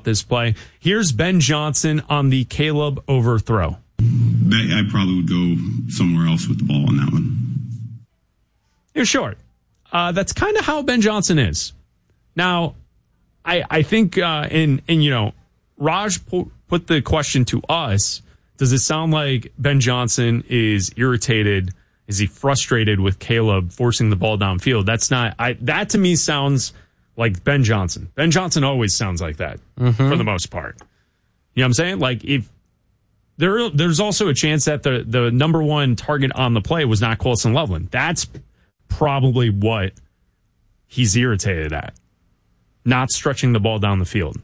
this play. Here's Ben Johnson on the Caleb overthrow. I probably would go somewhere else with the ball on that one. You're short. That's kind of how Ben Johnson is. Now, I think, Raj put the question to us. Does it sound like Ben Johnson is irritated? Is he frustrated with Caleb forcing the ball downfield? That's not. That to me sounds like Ben Johnson. Ben Johnson always sounds like that for the most part. You know what I'm saying? Like if there's also a chance that the number one target on the play was not Colson Loveland. That's probably what he's irritated at. Not stretching the ball down the field.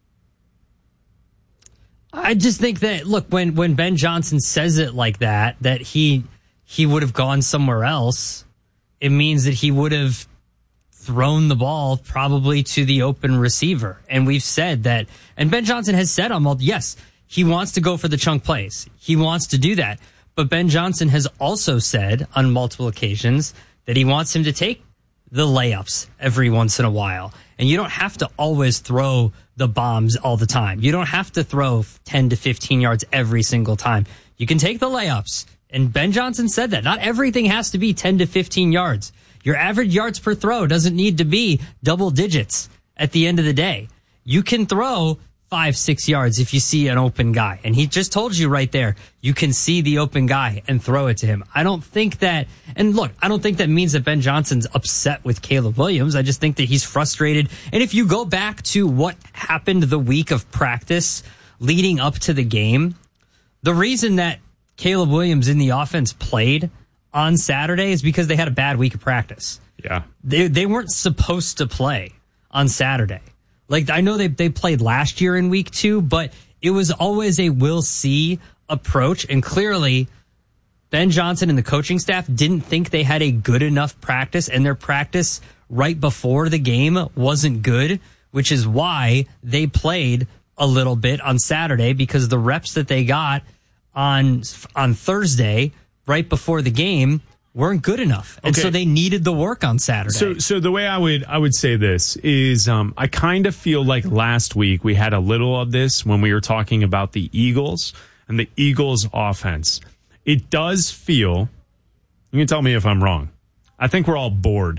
I just think that, look, when Ben Johnson says it like that he would have gone somewhere else, it means that he would have thrown the ball probably to the open receiver. And we've said that, and Ben Johnson has said yes, he wants to go for the chunk plays. He wants to do that. But Ben Johnson has also said on multiple occasions that he wants him to take the layups every once in a while. And you don't have to always throw the bombs all the time. You don't have to throw 10 to 15 yards every single time. You can take the layups. And Ben Johnson said that. Not everything has to be 10 to 15 yards. Your average yards per throw doesn't need to be double digits at the end of the day. You can throw 5-6 yards if you see an open guy. And he just told you right there, you can see the open guy and throw it to him. I don't think that, and look, I don't think that means that Ben Johnson's upset with Caleb Williams. I just think that he's frustrated. And if you go back to what happened the week of practice leading up to the game, the reason that Caleb Williams in the offense played on Saturday is because they had a bad week of practice. Yeah. They weren't supposed to play on Saturday. Like, I know they played last year in week 2, but it was always a we'll see approach. And clearly, Ben Johnson and the coaching staff didn't think they had a good enough practice, and their practice right before the game wasn't good, which is why they played a little bit on Saturday, because the reps that they got on Thursday right before the game weren't good enough. And so they needed the work on Saturday. So the way I would say this is I kind of feel like last week we had a little of this when we were talking about the Eagles and the Eagles offense. It does feel, you can tell me if I'm wrong, I think we're all bored.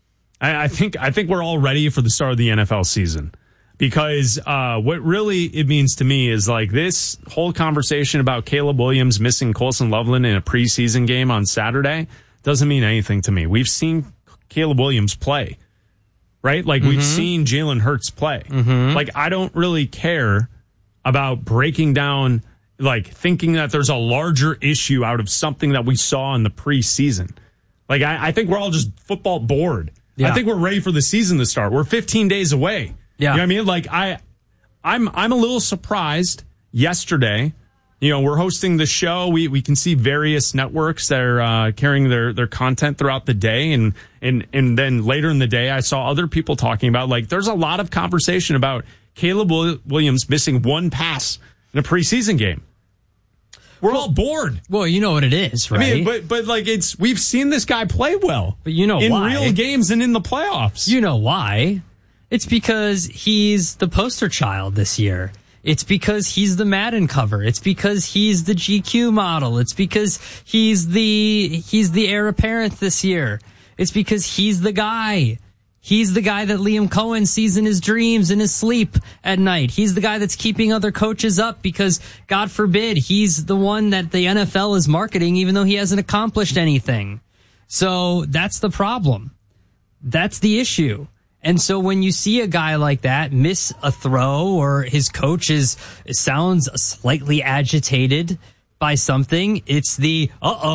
I think we're all ready for the start of the NFL season. Because what really it means to me is like this whole conversation about Caleb Williams missing Colson Loveland in a preseason game on Saturday doesn't mean anything to me. We've seen Caleb Williams play, right? Like we've seen Jalen Hurts play. Like I don't really care about breaking down, like thinking that there's a larger issue out of something that we saw in the preseason. Like I think we're all just football bored. Yeah. I think we're ready for the season to start. We're 15 days away. Yeah. You know what I mean? Like I'm a little surprised yesterday. You know, we're hosting the show. We can see various networks that are carrying their content throughout the day. And then later in the day, I saw other people talking about, like, there's a lot of conversation about Caleb Williams missing one pass in a preseason game. We're all bored. Well, you know what it is, right? I mean, but like we've seen this guy play well. But you know in why. Real games and in the playoffs. You know why. It's because he's the poster child this year. It's because he's the Madden cover. It's because he's the GQ model. It's because he's the heir apparent this year. It's because he's the guy. He's the guy that Liam Cohen sees in his dreams, in his sleep at night. He's the guy that's keeping other coaches up because, God forbid, he's the one that the NFL is marketing even though he hasn't accomplished anything. So that's the problem. That's the issue. And so when you see a guy like that miss a throw or his coach sounds slightly agitated by something, it's the,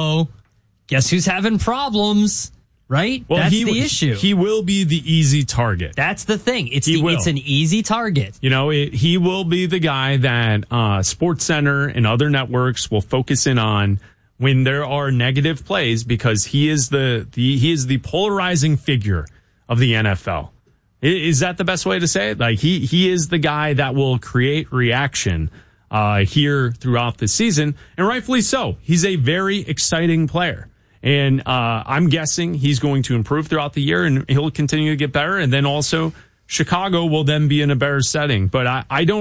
guess who's having problems, right? Well, that's the issue. He will be the easy target. That's the thing. It's an easy target. You know, he will be the guy that SportsCenter and other networks will focus in on when there are negative plays because he is the polarizing figure of the NFL. Is that the best way to say it? Like he is the guy that will create reaction here throughout the season, and rightfully so. He's a very exciting player, and I'm guessing he's going to improve throughout the year, and he'll continue to get better. And then also Chicago will then be in a better setting. But I don't